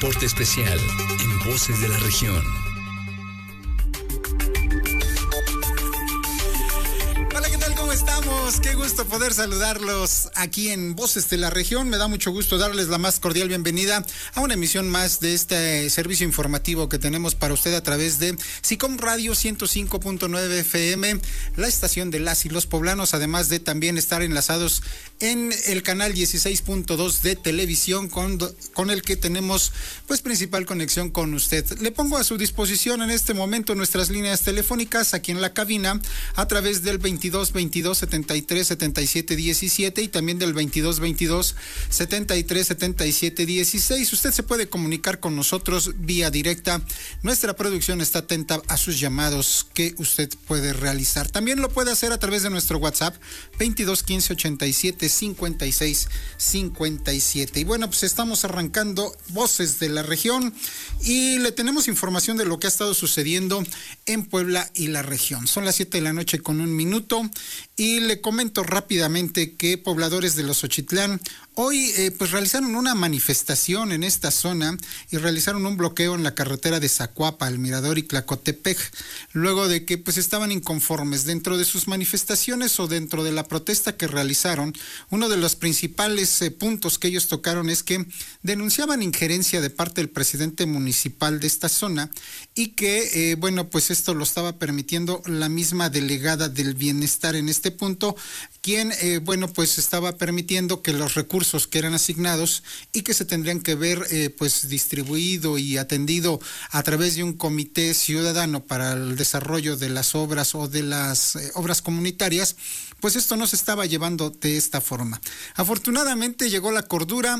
reporte especial en Voces de la Región. Estamos, qué gusto poder saludarlos aquí en Voces de la Región. Me da mucho gusto darles la más cordial bienvenida a una emisión más de este servicio informativo que tenemos para usted a través de SICOM Radio 105.9 FM, la estación de las y los poblanos, además de también estar enlazados en el canal 16.2 de televisión con el que tenemos pues principal conexión con usted. Le pongo a su disposición en este momento nuestras líneas telefónicas aquí en la cabina a través del 22-22-73-77-17 y también del 22-22-73-77-16. Usted se puede comunicar con nosotros vía directa. Nuestra producción está atenta a sus llamados que usted puede realizar. También lo puede hacer a través de nuestro WhatsApp 22-15-87-56-57. Y bueno, pues estamos arrancando Voces de la Región y le tenemos información de lo que ha estado sucediendo en Puebla y la región. Son las 7 de la noche con un minuto y le comento rápidamente que pobladores de los Xochitlán hoy pues realizaron una manifestación en esta zona y realizaron un bloqueo en la carretera de Zacuapa, El Mirador y Tlacotepec, luego de que pues estaban inconformes. Dentro de sus manifestaciones o dentro de la protesta que realizaron, uno de los principales puntos que ellos tocaron es que denunciaban injerencia de parte del presidente municipal de esta zona y que bueno, pues esto lo estaba permitiendo la misma delegada del bienestar en este punto, quien bueno, pues estaba permitiendo que los recursos que eran asignados y que se tendrían que ver pues distribuido y atendido a través de un comité ciudadano para el desarrollo de las obras o de las obras comunitarias, pues esto no se estaba llevando de esta forma. Afortunadamente llegó la cordura,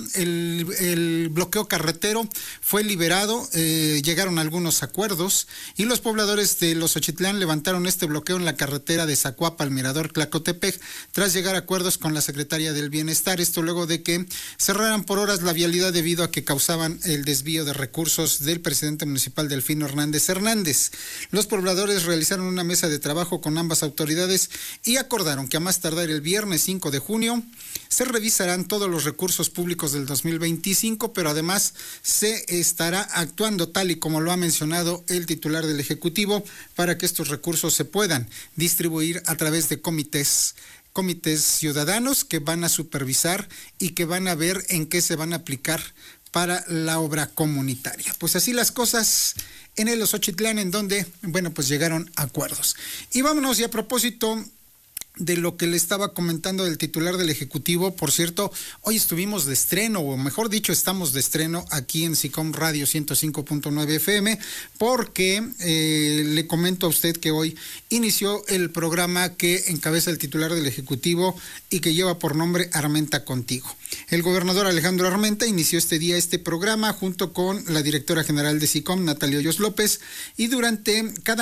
el bloqueo carretero fue liberado, llegaron algunos acuerdos y los pobladores de los Xochitlán levantaron este bloqueo en la carretera de Zacuapa al Mirador Tlacotepec tras llegar a acuerdos con la Secretaría del Bienestar, esto luego de que cerraran por horas la vialidad debido a que causaban el desvío de recursos del presidente municipal Delfino Hernández Hernández. Los pobladores realizaron una mesa de trabajo con ambas autoridades y acordaron que a más tardar el viernes 5 de junio se revisarán todos los recursos públicos del 2025, pero además se estará actuando tal y como lo ha mencionado el titular del Ejecutivo para que estos recursos se puedan distribuir a través de comités ciudadanos que van a supervisar y que van a ver en qué se van a aplicar para la obra comunitaria. Pues así las cosas en el Xochitlán, en donde, bueno, pues llegaron a acuerdos. Y vámonos, y a propósito de lo que le estaba comentando del titular del Ejecutivo, por cierto, hoy estuvimos de estreno, o mejor dicho, estamos de estreno aquí en SICOM Radio 105.9 FM, porque le comento a usted que hoy inició el programa que encabeza el titular del Ejecutivo y que lleva por nombre Armenta Contigo. El gobernador Alejandro Armenta inició este día este programa junto con la directora general de SICOM, Natalia Hoyos López, y durante cada